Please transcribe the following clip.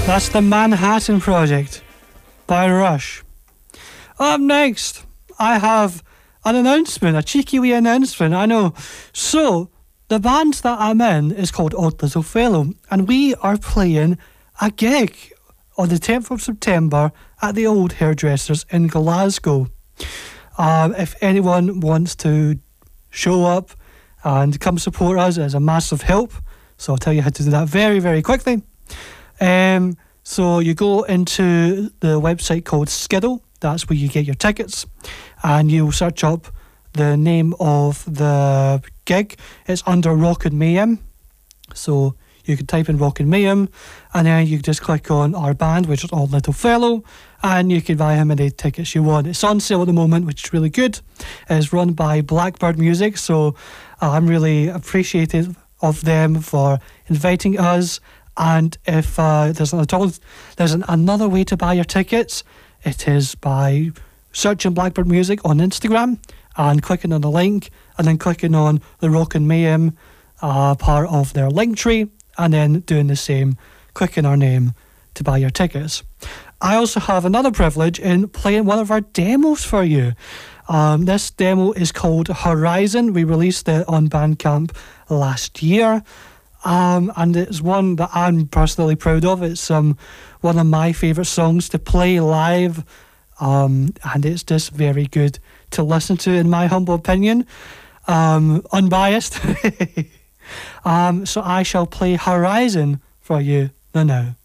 That's the Manhattan Project by Rush. Up next, I have an announcement, a cheeky wee announcement, I know. So, the band that I'm in is called Odd Little Fellow, and we are playing a gig on the 10th of September at the Old Hairdressers in Glasgow. If anyone wants to show up and come support us, it's a massive help. So I'll tell you how to do that very, very quickly. So you go into the website called Skiddle. That's where you get your tickets, and you'll search up the name of the gig. It's under Rockin' Mayhem. So you can type in Rockin' Mayhem, and then you can just click on our band, which is Odd Little Fellow, and you can buy how many tickets you want. It's on sale at the moment, which is really good. It's run by Blackbird Music, so I'm really appreciative of them for inviting us. And if there's another way to buy your tickets, it is by searching Blackbird Music on Instagram and clicking on the link, and then clicking on the Rockin' Mayhem part of their link tree, and then doing the same, clicking our name to buy your tickets. I also have another privilege in playing one of our demos for you. This demo is called Horizon. We released it on Bandcamp last year. And it's one that I'm personally proud of. It's one of my favourite songs to play live, and it's just very good to listen to, in my humble opinion. Unbiased. So I shall play Horizon for you now.